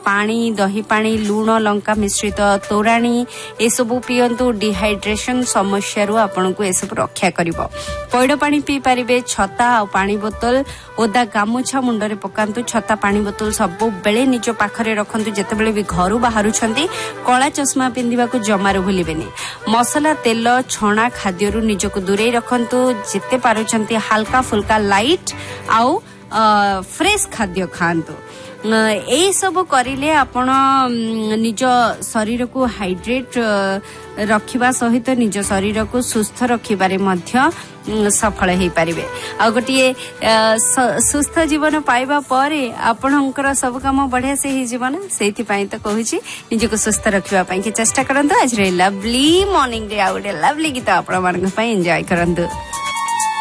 पानी दही पानी लूण लंका मिश्रित तोराणी ए सब पियंतु डिहाइड्रेशन समस्या रु आपन को ए सब रक्षा करिवो पैड पानी पी पारिबे छता आ पानी बोतल ओदा गामुछा मुंडरे पकांतु छता पानी बोतल सब बेले निज पाखरे रखंतु जते बेले भी घरु बाहरु छंती कला चश्मा पिंदिबा को जमारो भूलिबेनी मसला तेल छणा खाद्य रु निज को दूरे रखंतु जते पारु छंती हल्का फुल्का लाइट आउ फ्रेश खाद्य खांतु ए सब करिले आपण निज शरीर को हाइड्रेट रखिबा सहित निज शरीर को सुस्थ रखिबारे मध्य सफल हेई पारिबे आ गोटिए सुस्थ जीवन पाइबा परे आपणकर सब काम बढ़िया से ही जीवन सेति पई तो कहूची निज को सुस्थ रखिबा पई के चेष्टा करंतु आज रे लवली मॉर्निंग रे आ गोटे लवली गीत आपण मान पई एन्जॉय करंतु।